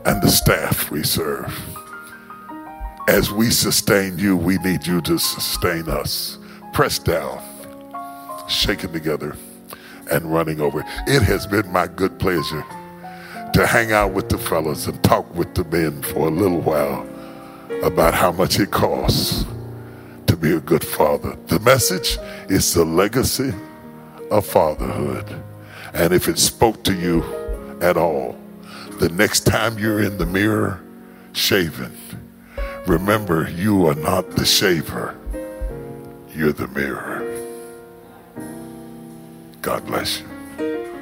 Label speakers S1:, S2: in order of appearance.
S1: and the staff we serve. As we sustain you, we need you to sustain us. Pressed down, shaken together, and running over. It has been my good pleasure to hang out with the fellas and talk with the men for a little while about how much it costs to be a good father. The message is the legacy of fatherhood. And if it spoke to you at all, the next time you're in the mirror shaving, remember you are not the shaver, you're the mirror. God bless you.